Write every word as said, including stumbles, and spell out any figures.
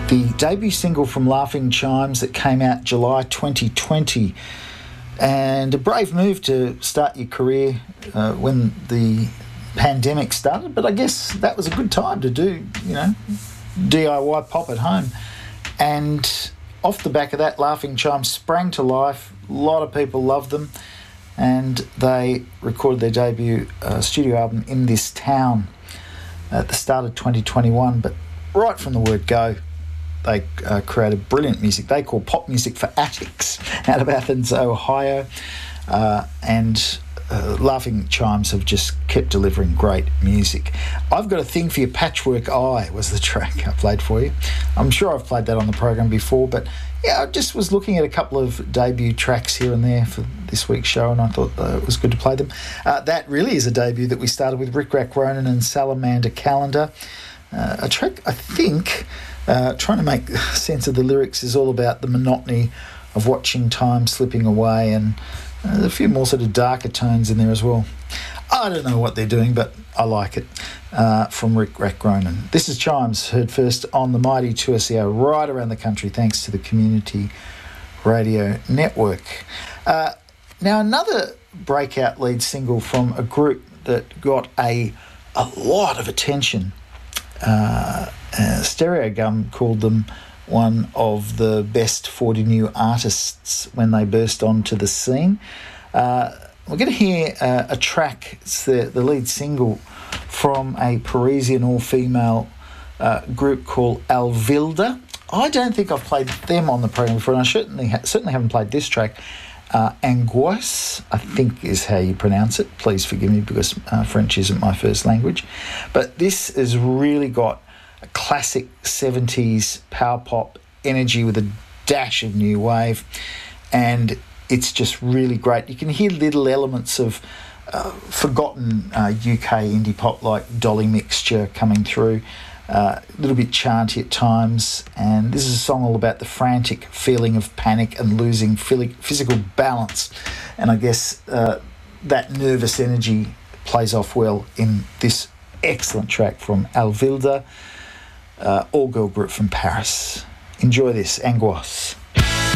the debut single from Laughing Chimes that came out July twenty twenty. And a brave move to start your career uh, when the pandemic started, but I guess that was a good time to do, you know, D I Y pop at home. And off the back of that, Laughing Chimes sprang to life. A lot of people loved them, and they recorded their debut uh, studio album In This Town at the start of twenty twenty-one. But right from the word go, they uh, created brilliant music they call pop music for attics out of Athens, Ohio. Uh, and uh, Laughing Chimes have just kept delivering great music. I've Got a Thing for Your Patchwork Eye was the track I played for you. I'm sure I've played that on the program before, but yeah, I just was looking at a couple of debut tracks here and there for this week's show, and I thought uh, it was good to play them. Uh, that really is a debut that we started with Rick Rack Ronan and Salamander Calendar. Uh, a track, I think, uh, trying to make sense of the lyrics, is all about the monotony of watching time slipping away, and uh, there's a few more sort of darker tones in there as well. I don't know what they're doing, but I like it. Uh, from Rick Rack Ronan. This is Chimes, heard first on the mighty two S E O right around the country, thanks to the Community Radio Network. Uh, now, another breakout lead single from a group that got a, a lot of attention. Uh, uh, Stereogum called them one of the best forty new artists when they burst onto the scene. Uh, we're going to hear uh, a track, it's the, the lead single from a Parisian all-female uh, group called Alvilda. I don't think I've played them on the program before, and I certainly, ha- certainly haven't played this track. Uh, Angoisse, I think is how you pronounce it. Please forgive me, because uh, French isn't my first language. But this has really got a classic seventies power pop energy with a dash of new wave, and it's just really great. You can hear little elements of uh, forgotten uh, U K indie pop like Dolly Mixture coming through, uh, a little bit chanty at times, and this is a song all about the frantic feeling of panic and losing physical balance, and I guess uh, that nervous energy plays off well in this excellent track from Alvilda, uh, all-girl group from Paris. Enjoy this, Angoisse.